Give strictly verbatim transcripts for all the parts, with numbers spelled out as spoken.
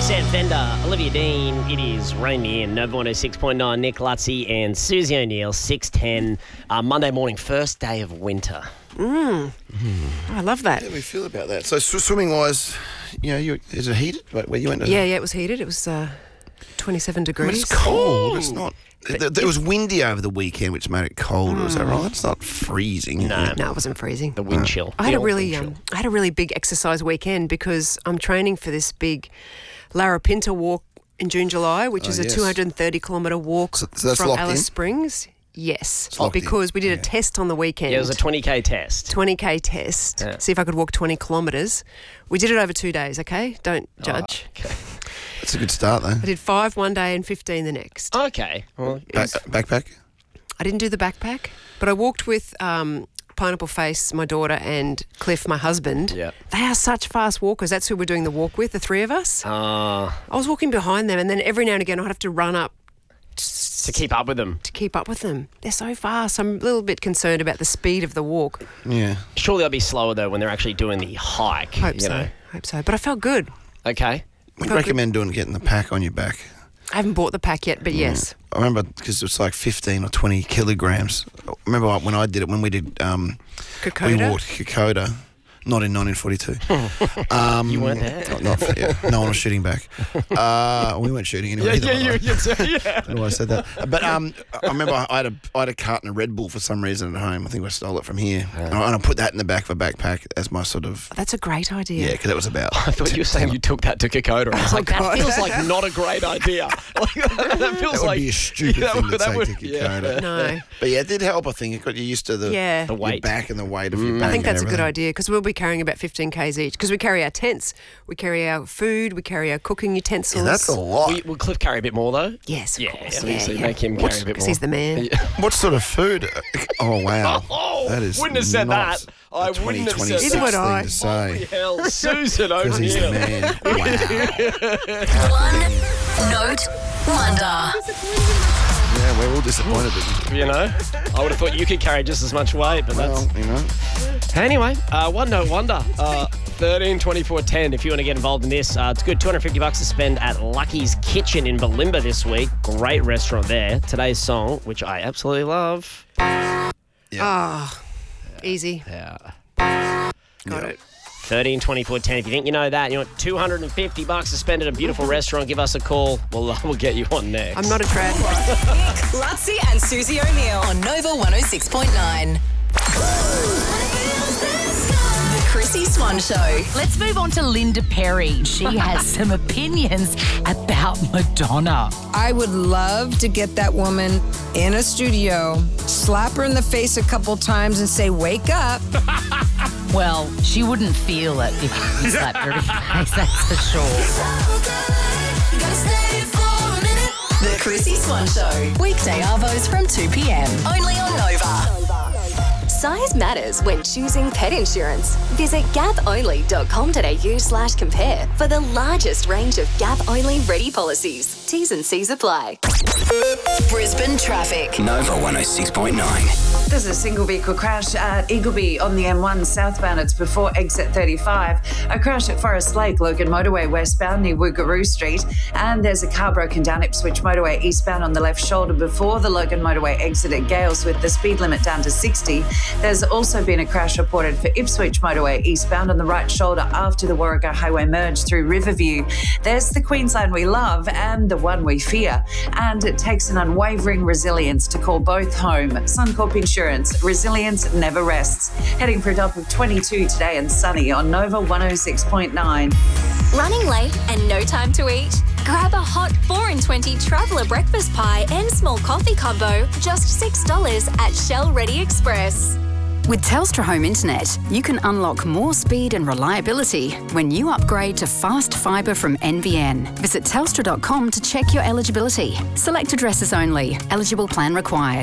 Set Fender, Olivia Dean. It is Rain Me In, Nova one oh six point nine. Nick Lutzy and Susie O'Neill, six ten, uh, Monday morning, first day of winter. Mm. Mm. I love that. How do we feel about that? So sw- swimming-wise, you know, you, is it heated? Where you went? To yeah, yeah, it was heated. It was uh, twenty-seven degrees. I mean, it's cold. Ooh. It's not. It, it was windy over the weekend, which made it colder. Mm. Is that right? It's not freezing. No, it? no, it wasn't freezing. The wind chill. I had a really, um, I had a really big exercise weekend because I'm training for this big Larapinta walk in June, July, which oh, is yes. a two hundred thirty kilometre walk so, so from Alice in? Springs. Yes, It's because in. we did yeah. a test on the weekend. Yeah, it was a twenty K test. twenty K test. Yeah. See if I could walk twenty kilometres. We did it over two days, okay? Don't judge. Oh, okay. That's a good start, though. I did five one day and fifteen the next. Okay. Well, ba- backpack? I didn't do the backpack, but I walked with um, Pineapple Face, my daughter, and Cliff, my husband. Yeah. They are such fast walkers. That's who we're doing the walk with, the three of us. Uh, I was walking behind them, and then every now and again I'd have to run up to keep up with them. To keep up with them. They're so fast. I'm a little bit concerned about the speed of the walk. Yeah. Surely they'll be slower, though, when they're actually doing the hike. Hope you so. know. Hope so. But I felt good. Okay. We'd recommend good. doing getting the pack on your back. I haven't bought the pack yet, but yeah. yes. I remember because it was like fifteen or twenty kilograms. I remember when I did it, when we did... Um, Kokoda? We walked Kokoda. Not in nineteen forty-two. um, you weren't there? Not, not, yeah, no one was shooting back. Uh, we weren't shooting anyway. Yeah, either, yeah, you, you, yeah. I don't know why I said that. But um, I remember I had, a, I had a carton of Red Bull for some reason at home. I think I stole it from here. Yeah. And, I, and I put that in the back of a backpack as my sort of... That's a great idea. Yeah, because it was about... I thought you were saying you took that to Kokoda. I was oh, like, God. that feels like not a great idea. Like, that feels that would like... be a stupid yeah, thing to that take would, to Kokoda. Yeah. No. But yeah, it did help, I think. It got you used to the, yeah. the weight. Your back and the weight of mm. your back. I think that's and a good idea because we'll be carrying about fifteen kays each because we carry our tents, we carry our food, we carry our cooking utensils. Yeah, that's a lot. Will, will Cliff carry a bit more, though? Yes, of yeah, course. obviously Yeah, yeah. make him What's, carry a bit more. Because he's the man. What sort of food? Oh, wow. Oh, that is wouldn't have said that. I wouldn't have said Either would I. To say. Holy hell, Susan O'Neill. Because he's the man. Wow. One note wonder. Yeah, we're all disappointed that You know, I would have thought you could carry just as much weight, but well, that's... you know. Anyway, uh, one note wonder. Uh, thirteen twenty-four ten. If you want to get involved in this, uh, it's good. two hundred fifty bucks to spend at Lucky's Kitchen in Balimba this week. Great restaurant there. Today's song, which I absolutely love. Ah, yeah. oh, easy. Yeah. Got yeah. it. thirteen twenty-four ten. If you think you know that, you want two hundred fifty bucks to spend at a beautiful restaurant, give us a call. We'll, uh, we'll get you on next. I'm not a trad. Nick, Lutzy and Susie O'Neill on Nova one oh six point nine. The Chrissy Swan Show. Let's move on to Linda Perry. She has some opinions about Madonna. I would love to get that woman in a studio, slap her in the face a couple times and say, wake up. Well, she wouldn't feel it if you slapped her in the face, that's for sure. The Chrissy Swan Show. Weekday arvos from two p.m. Only on Nova. Size matters when choosing pet insurance. Visit gaponly.com.au slash compare for the largest range of Gap-only ready policies. T's and C's apply. Brisbane traffic. Nova one oh six point nine. There's a single vehicle crash at Eagleby on the M one southbound. It's before exit thirty-five. A crash at Forest Lake, Logan Motorway westbound near Woogaroo Street. And there's a car broken down Ipswich Motorway eastbound on the left shoulder before the Logan Motorway exit at Gales with the speed limit down to sixty. There's also been a crash reported for Ipswich Motorway eastbound on the right shoulder after the Warrego Highway merge through Riverview. There's the Queensland we love and the one we fear. And it takes an unwavering resilience to call both home. Suncorp Insurance, resilience never rests. Heading for a top of twenty-two today and sunny on Nova one oh six point nine. Running late and no time to eat? Grab a hot four in twenty traveller breakfast pie and small coffee combo, just six dollars at Shell Ready Express. With Telstra Home Internet, you can unlock more speed and reliability when you upgrade to fast fibre from N B N. Visit telstra dot com to check your eligibility. Select addresses only. Eligible plan required.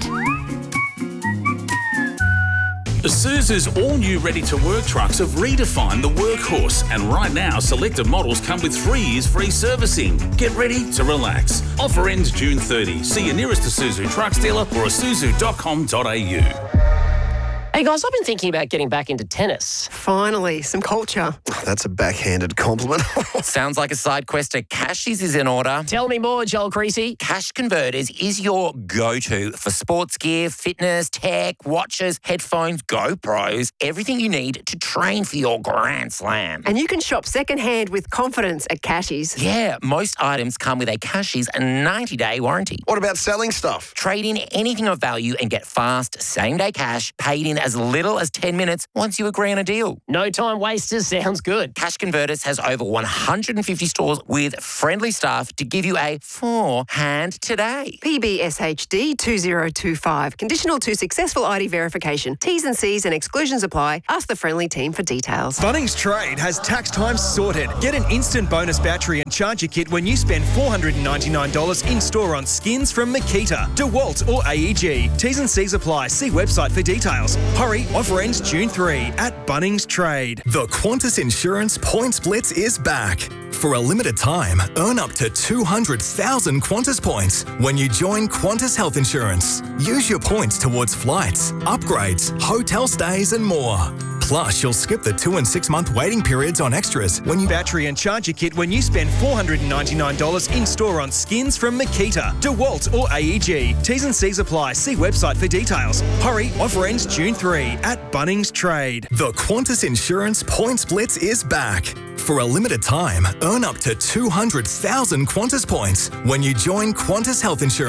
Isuzu's all-new ready-to-work trucks have redefined the workhorse, and right now, selected models come with three years free servicing. Get ready to relax. Offer ends June thirtieth. See your nearest Isuzu trucks dealer or isuzu dot com dot a u. Hey guys, I've been thinking about getting back into tennis. Finally, some culture. That's a backhanded compliment. Sounds like a side quest to Cashies is in order. Tell me more, Joel Creasy. Cash Converters is your go-to for sports gear, fitness, tech, watches, headphones, GoPros, everything you need to train for your Grand Slam. And you can shop secondhand with confidence at Cashies. Yeah, most items come with a Cashies ninety-day warranty. What about selling stuff? Trade in anything of value and get fast, same-day cash, paid in as little as ten minutes once you agree on a deal. No time wasters sounds good. Cash Converters has over one hundred fifty stores with friendly staff to give you a forehand today. P B S H D two zero two five. Conditional to successful I D verification. T's and C's and exclusions apply. Ask the friendly team for details. Bunnings Trade has tax time sorted. Get an instant bonus battery and charger kit when you spend four hundred ninety-nine dollars in-store on skins from Makita, DeWalt or A E G. T's and C's apply. See website for details. Hurry, offer ends June third at Bunnings Trade. The Qantas Insurance Points Blitz is back. For a limited time, earn up to two hundred thousand Qantas points when you join Qantas Health Insurance. Use your points towards flights, upgrades, hotel stays and more. Plus, you'll skip the two and six month waiting periods on extras when you battery and charger kit when you spend four hundred ninety-nine dollars in-store on skins from Makita, DeWalt or A E G. T's and C's apply. See website for details. Hurry, offer ends June third at Bunnings Trade. The Qantas Insurance Points Blitz is back. For a limited time, earn up to two hundred thousand Qantas points when you join Qantas Health Insurance.